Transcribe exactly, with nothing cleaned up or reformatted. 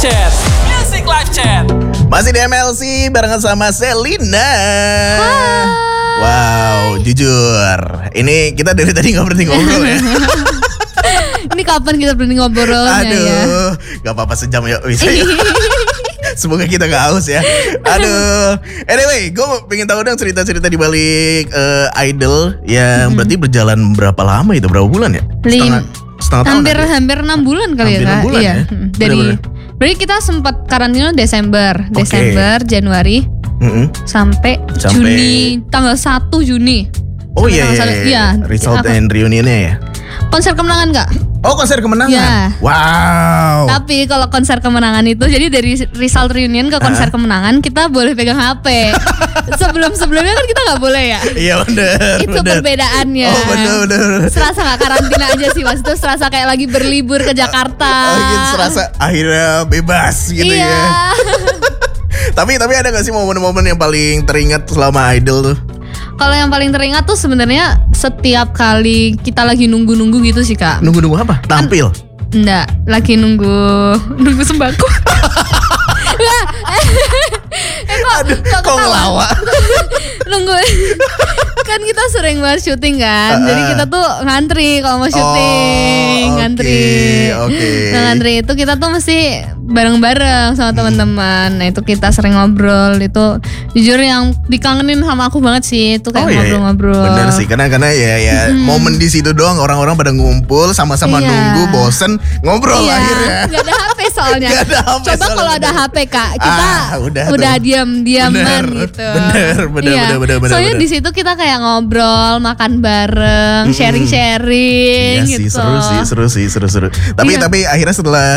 Chat, Music Live Chat. Masih di M L C barengan sama Selina. Hai. Wow, jujur, ini kita dari tadi nggak berhenti ngobrol ya. Ini kapan kita berhenti ngobrolnya Aduh, ya? gak apa-apa sejam ya bisa ya. Semoga kita gak haus ya. Aduh. Anyway, gue pengen tahu dong cerita-cerita di balik uh, Idol yang berarti berjalan berapa lama itu? Berapa bulan ya? Setengah, setengah tahun. hampir nanti? hampir enam bulan kali Hampir ya, enam Kak? bulan Iya. ya? Mm, Dari Bener-bener. berarti kita sempat karantina Desember, Oke. Desember, Januari Mm-mm. sampai, Sampai- Juni, tanggal satu Juni. Oh Sampai iya, tanggal satu, iya, iya. result Apa? and reunionnya ya. Konser kemenangan gak? Oh, konser kemenangan. Iya. Wow. Tapi kalau konser kemenangan itu, jadi dari result reunion ke konser kemenangan kita boleh pegang H P. Sebelum-sebelumnya kan kita nggak boleh ya. Iya bener. Itu bener. perbedaannya. Oh bener bener. Serasa gak karantina aja sih Mas. Itu serasa kayak lagi berlibur ke Jakarta. Oh, gitu, serasa akhirnya bebas gitu Iya. ya. Tapi tapi ada gak sih momen-momen yang paling teringat selama Idol tuh? Kalau yang paling teringat tuh sebenarnya setiap kali kita lagi nunggu-nunggu gitu sih Kak. Nunggu-nunggu apa? Tampil? Enggak, lagi nunggu nunggu sembako. Nggak. eh kok, Aduh, kok kok ketawa? ngelawak? Nunggu. Kan kita sering banget syuting kan. Uh-uh. Jadi kita tuh ngantri kalau mau syuting, Oh, oke, ngantri. oke. Nah, ngantri itu kita tuh mesti bareng-bareng sama teman-teman. Nah, itu kita sering ngobrol. Itu jujur yang dikangenin sama aku banget sih. Itu kayak Oh, iya, iya. ngobrol-ngobrol. Bener sih, karena karena ya ya momen di situ doang orang-orang pada ngumpul sama-sama Iya. nunggu, bosen ngobrol Iya, akhirnya. nggak ada H P soalnya. Nggak ada H P Coba soalnya, kalau ada bener. H P Kak, kita Ah, udah udah, tuh. diam-diaman Bener, gitu. bener, bener, Iya. bener, bener, bener, Soalnya bener. di situ kita kayak ngobrol, makan bareng, Mm-mm. sharing-sharing Iya gitu. sih, seru sih, seru sih, seru-seru. Tapi Iya. tapi akhirnya setelah